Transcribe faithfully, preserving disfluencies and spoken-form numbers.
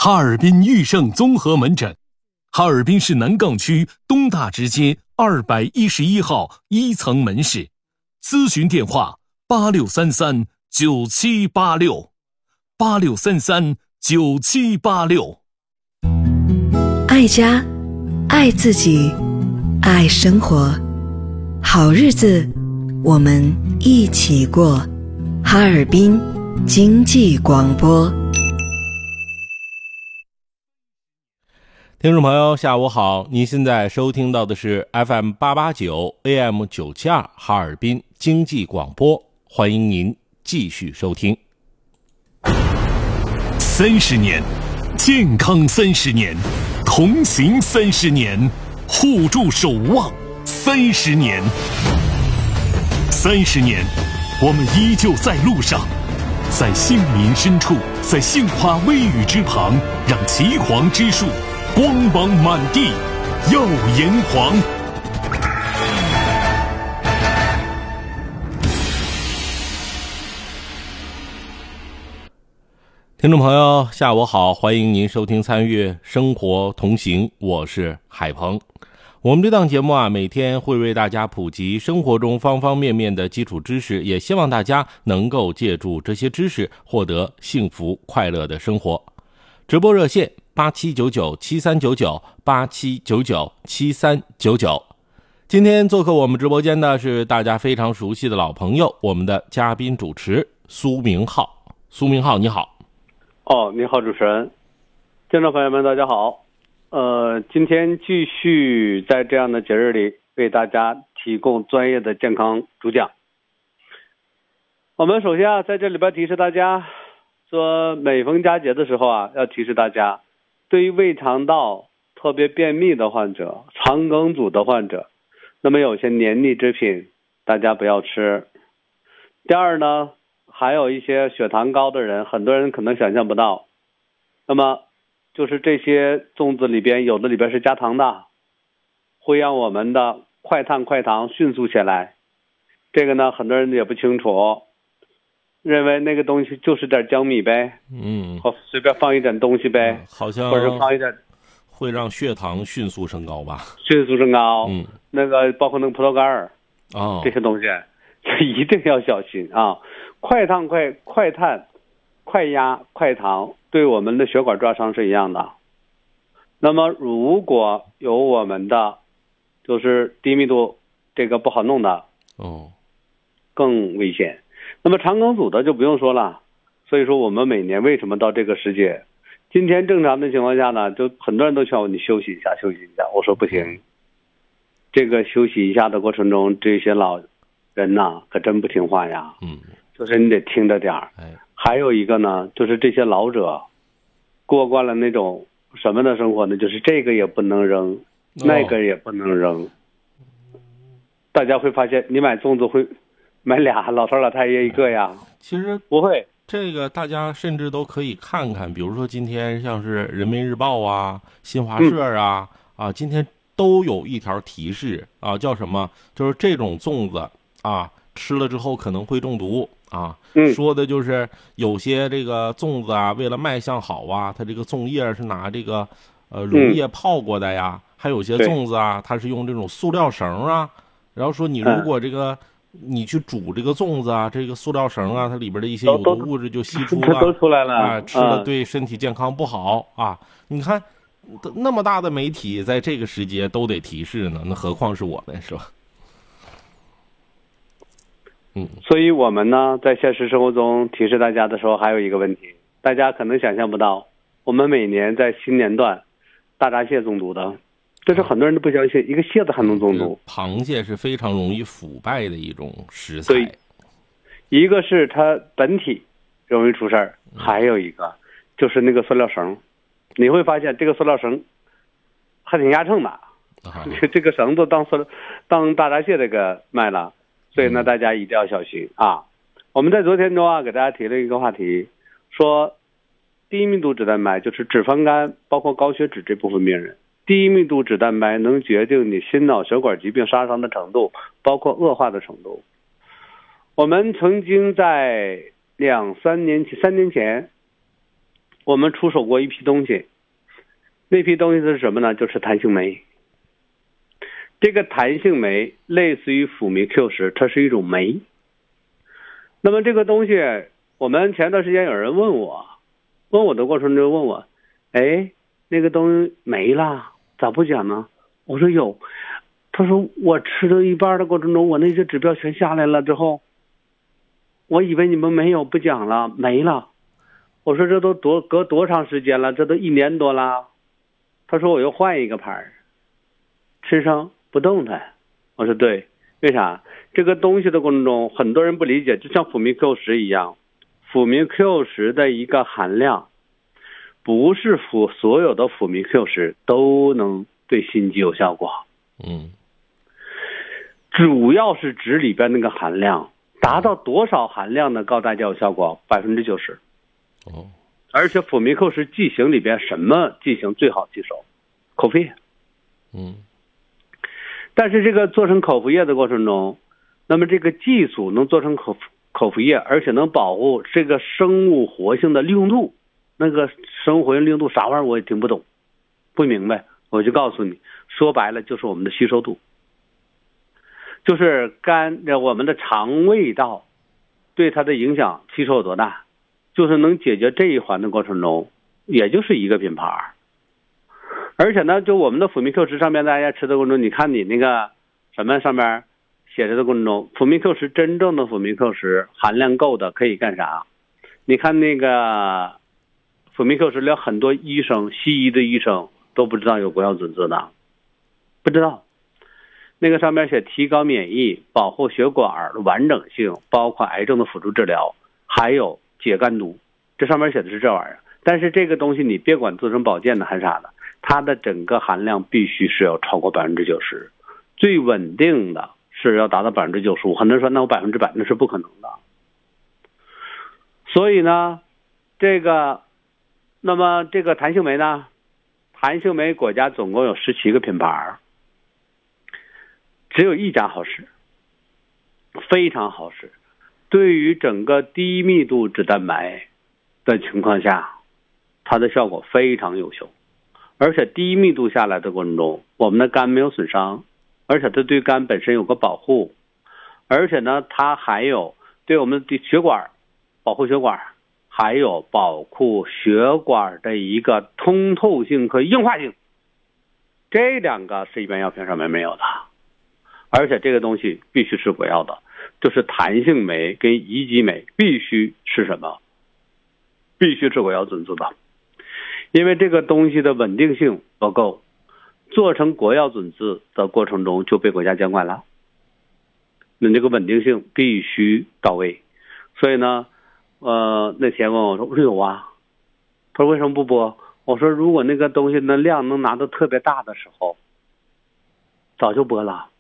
哈尔滨裕盛综合门诊，哈尔滨市南岗区东大直街二百一十一号一层门市，咨询电话八六三三九七八六八六三三九七八六。 爱家，爱自己，爱生活，好日子我们一起过。哈尔滨经济广播。 听众朋友下午好，您现在收听到的是 F M 八八九 A M 九七二 哈尔滨经济广播，欢迎您继续收听。 三十年，健康三十年，同行三十年，互助守望三十年。三十年，我们依旧在路上，在杏林深处，在杏花微雨之旁，让岐黄之树光芒满地，耀炎黄。 听众朋友下午好，欢迎您收听参与生活同行，我是海鹏。我们这档节目啊，每天会为大家普及生活中方方面面的基础知识，也希望大家能够借助这些知识获得幸福快乐的生活。直播热线八七九九七三九九八七九九七三九九。今天做客我们直播间的是大家非常熟悉的老朋友，我们的嘉宾主持苏明浩。苏明浩你好。 哦，你好主持人，听众朋友们大家好。呃，今天继续在这样的节日里为大家提供专业的健康主讲。我们首先啊，在这里边提示大家说，每逢佳节的时候啊，要提示大家，对于胃肠道特别便秘的患者、肠梗阻的患者，那么有些黏腻之品大家不要吃。第二呢，还有一些血糖高的人，很多人可能想象不到，那么就是这些粽子里边有的里边是加糖的，会让我们的快碳快糖迅速起来。这个呢，很多人也不清楚，认为那个东西就是点江米呗， 嗯， 或随便放一点东西呗， 嗯、好像或者放一点， 会让血糖迅速升高吧？ 迅速升高， 嗯， 那个包括那个葡萄干儿， 哦， 这些东西一定要小心啊！快碳快快碳、快压、快糖，对我们的血管抓伤是一样的。那么如果有我们的就是低密度这个不好弄的， 哦， 更危险。那么肠梗阻的就不用说了，所以说我们每年为什么到这个时节，今天正常的情况下呢，就很多人都劝我你休息一下，休息一下。我说不行，这个休息一下的过程中，这些老人呐，可真不听话呀。 嗯， 就是你得听着点儿。 哎， 还有一个呢，就是这些老者过惯了那种什么的生活呢？就是这个也不能扔， 哦、 那个也不能扔。大家会发现，你买粽子会买俩，老头老太爷一个呀。 其实不会， 这个大家甚至都可以看看，比如说今天像是人民日报啊、新华社啊、嗯、啊，今天都有一条提示啊，叫什么？就是这种粽子啊，吃了之后可能会中毒啊。 嗯， 说的就是有些这个粽子啊，为了卖相好啊，它这个粽叶是拿这个呃溶液泡过的呀，嗯、还有些粽子啊，它是用这种塑料绳啊。然后说你如果这个、嗯、你去煮这个粽子啊，这个塑料绳啊，它里边的一些有毒物质就吸出了， 都出来了啊，吃了对身体健康不好、嗯、啊。你看那么大的媒体在这个时节都得提示呢，那何况是我们，是吧？嗯， 所以我们呢，在现实生活中提示大家的时候，还有一个问题，大家可能想象不到，我们每年在新年段大闸蟹中毒的。这是很多人都不相信，一个蟹子还能中毒。 螃蟹是非常容易腐败的一种食材。 对，一个是它本体容易出事儿，还有一个就是那个塑料绳。你会发现这个塑料绳还挺压秤的，啊、这个绳子当塑当大闸蟹这个卖了，所以呢，大家一定要小心啊！我们在昨天中啊给大家提了一个话题，说低密度脂蛋白就是脂肪肝，包括高血脂这部分病人。低密度脂蛋白能决定你心脑血管疾病杀伤的程度，包括恶化的程度。我们曾经在两三年前、三年前我们出手过一批东西，那批东西是什么呢？就是弹性酶。这个弹性酶类似于辅酶 Q 十，它是一种酶。那么这个东西，我们前段时间有人问我，问我的过程中问我，哎，那个东西没了，咋不讲呢？我说有。他说我吃到一半的过程中，我那些指标全下来了之后，我以为你们没有不讲了，没了。我说这都多隔多长时间了？这都一年多了。他说我又换一个牌，吃上不动弹。我说对，为啥？这个东西的过程中，很多人不理解，就像辅酶 Q 十一样，辅酶 Q 十的一个含量，不是辅所有的辅酶 Q 十都能对心肌有效果。 嗯。 主要是指里边那个含量达到多少含量的告大家有效果？百分之九十。 哦。 而且辅酶 Q 十剂型里边什么剂型最好吸收？口服液。 嗯。 但是这个做成口服液的过程中，那么这个技术能做成口口服液，而且能保护这个生物活性的利用度。那个生物活性利用度啥玩意儿我也听不懂，不明白，我就告诉你，说白了就是我们的吸收度。就是肝我们的肠胃道对它的影响吸收有多大，就是能解决这一环的过程中，也就是一个品牌。而且呢，就我们的辅酶 Q 十上面大家吃的过程中，你看你那个什么上面写着的过程中，辅酶 Q 十真正的辅酶 Q 十含量够的可以干啥？你看那个辅酶 Q 十连很多医生西医的医生都不知道有国药准字的，不知道。那个上面写提高免疫，保护血管的完整性，包括癌症的辅助治疗，还有解肝毒，这上面写的是这玩意儿。但是这个东西你别管做成保健的还是啥的，它的整个含量必须是要超过百分之九十，最稳定的是要达到百分之九十五。很多人说那我百分之百那是不可能的。所以呢，这个，那么这个弹性酶呢，弹性酶国家总共有十七个品牌。只有一家好使，非常好使。对于整个低密度脂蛋白的情况下，它的效果非常优秀。而且低密度下来的过程中，我们的肝没有损伤，而且它对肝本身有个保护，而且呢，它还有对我们的血管保护血管，还有保护血管的一个通透性和硬化性。这两个是一般药品上面没有的。而且这个东西必须是国药的，就是弹性酶跟乙己酶必须是什么？必须是国药准字的，因为这个东西的稳定性不够，做成国药准字的过程中就被国家监管了。那这个稳定性必须到位。所以呢，呃，那天问我说：“我说有啊。”他说：“为什么不播？”我说：“如果那个东西的量能拿到特别大的时候，早就播了。”